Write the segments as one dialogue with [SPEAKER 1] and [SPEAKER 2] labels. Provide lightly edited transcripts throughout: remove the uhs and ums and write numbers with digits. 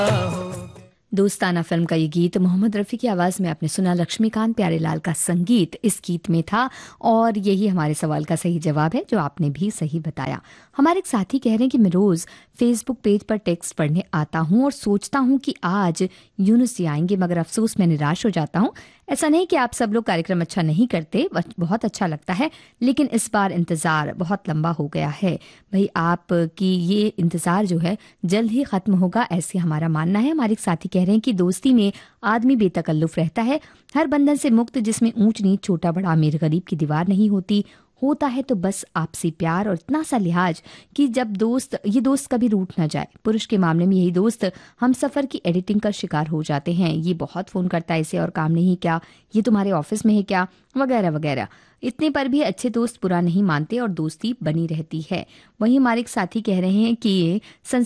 [SPEAKER 1] दोस्ताना फिल्म का ये गीत मोहम्मद रफ़ी की आवाज़ में आपने सुना। लक्ष्मीकांत प्यारेलाल का संगीत इस गीत में था और यही हमारे सवाल का सही जवाब है जो आपने भी सही बताया। हमारे एक साथी कह रहे हैं कि मैं रोज़ फेसबुक पेज पर टेक्स्ट पढ़ने आता हूँ और सोचता हूँ कि आज यूनुस जी आएंगे, मगर अफसोस मैं निराश हो जाता हूँ। ऐसा नहीं कि आप सब लोग कार्यक्रम अच्छा नहीं करते, बहुत अच्छा लगता है, लेकिन इस बार इंतज़ार बहुत लंबा हो गया है। भाई आपकी ये इंतज़ार जो है जल्द ही ख़त्म होगा, ऐसे हमारा मानना है। हमारे एक साथी कह रहे हैं कि दोस्ती में आदमी बेतकल्लुफ़ रहता है, हर बंधन से मुक्त, जिसमें ऊंच नीच, छोटा बड़ा, अमीर गरीब की दीवार नहीं होती। होता है तो बस आपसी प्यार और इतना सा लिहाज कि जब ये दोस्त कभी रूठ ना जाए। पुरुष के मामले में यही दोस्त हम सफ़र की एडिटिंग का शिकार हो जाते हैं। ये बहुत फ़ोन करता है, इसे और काम नहीं क्या, ये तुम्हारे ऑफिस में है क्या, वगैरह वगैरह। इतने पर भी अच्छे दोस्त बुरा नहीं मानते और दोस्ती बनी रहती है। वहीं हमारे एक साथी कह रहे हैं कि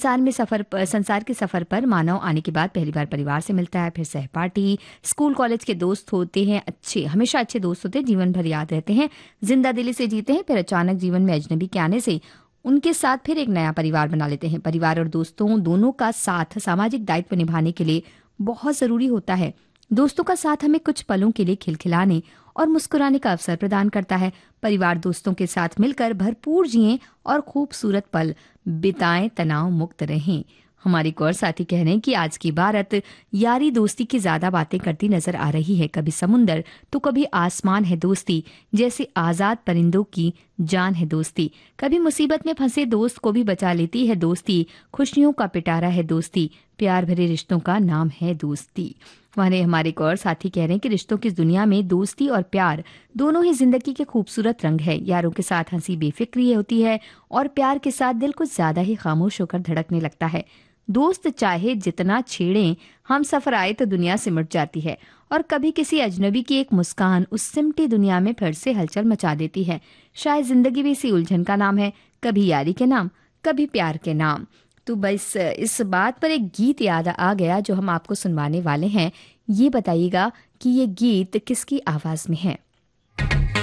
[SPEAKER 1] संसार के सफ़र पर मानव आने के बाद पहली बार परिवार से मिलता है, फिर सहपाठी, स्कूल कॉलेज के दोस्त होते हैं, हमेशा अच्छे दोस्त होते हैं, जीवन भर याद रहते हैं, जिंदा दिली से जीते हैं। फिर अचानक जीवन में अजनबी के आने से उनके साथ फिर एक नया परिवार बना लेते हैं। परिवार और दोस्तों दोनों का साथ सामाजिक दायित्व निभाने के लिए बहुत ज़रूरी होता है। दोस्तों का साथ हमें कुछ पलों के लिए खिलखिलाने और मुस्कुराने का अवसर प्रदान करता है। परिवार दोस्तों के साथ मिलकर भरपूर जिएं और खूबसूरत पल बिताएं, तनाव मुक्त रहें। हमारे एक और साथी कह रहे हैं कि आज की भारत यारी दोस्ती की ज्यादा बातें करती नजर आ रही है। कभी समुंदर तो कभी आसमान है दोस्ती, जैसे आजाद परिंदों की जान है दोस्ती। कभी मुसीबत में फंसे दोस्त को भी बचा लेती है दोस्ती, खुशियों का पिटारा है दोस्ती, प्यार भरे रिश्तों का नाम है दोस्ती। वहीं हमारे एक और साथी कह रहे हैं कि रिश्तों की दुनिया में दोस्ती और प्यार दोनों ही जिंदगी के खूबसूरत रंग है। यारों के साथ हंसी बेफिक्री होती है और प्यार के साथ दिल कुछ ज्यादा ही खामोश होकर धड़कने लगता है। दोस्त चाहे जितना छेड़ें, हम सफर आए तो दुनिया सिमट जाती है और कभी किसी अजनबी की एक मुस्कान उस सिमटी दुनिया में फिर से हलचल मचा देती है। शायद जिंदगी भी इसी उलझन का नाम है, कभी यारी के नाम, कभी प्यार के नाम। तो बस इस बात पर एक गीत याद आ गया जो हम आपको सुनवाने वाले हैं। ये बताइएगा कि ये गीत किसकी आवाज में है।